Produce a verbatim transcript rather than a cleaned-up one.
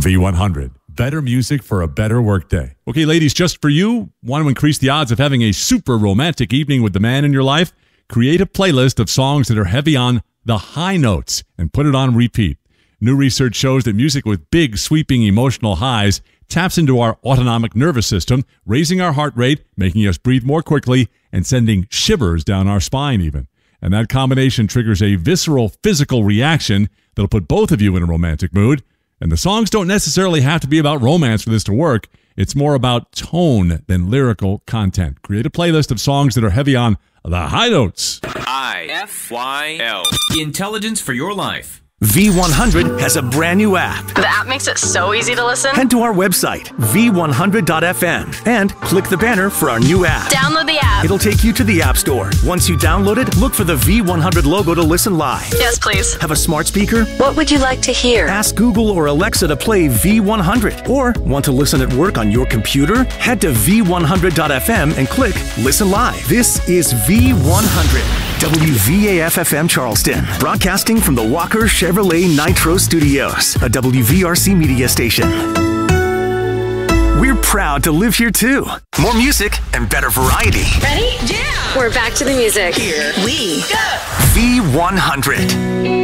V one hundred. Better music for a better workday. Okay, ladies, just for you, want to increase the odds of having a super romantic evening with the man in your life? Create a playlist of songs that are heavy on the high notes and put it on repeat. New research shows that music with big, sweeping emotional highs taps into our autonomic nervous system, raising our heart rate, making us breathe more quickly, and sending shivers down our spine even. And that combination triggers a visceral physical reaction that'll put both of you in a romantic mood. And the songs don't necessarily have to be about romance for this to work. It's more about tone than lyrical content. Create a playlist of songs that are heavy on the high notes. I F Y L. Intelligence for your life. V one hundred has a brand new app. The app makes it so easy to listen. Head to our website, V one hundred dot F M, and click the banner for our new app. Download the app. It'll take you to the App Store. Once you download it, look for the V one hundred logo to listen live. Yes, please. Have a smart speaker? What would you like to hear? Ask Google or Alexa to play V one hundred. Or want to listen at work on your computer? Head to V one hundred dot F M and click Listen Live. This is V one hundred. W V A F F M Charleston, broadcasting from the Walker Chevrolet Nitro Studios, a W V R C media station. We're proud to live here too. More music and better variety. Ready? Yeah! We're back to the music. Here we go. V one hundred.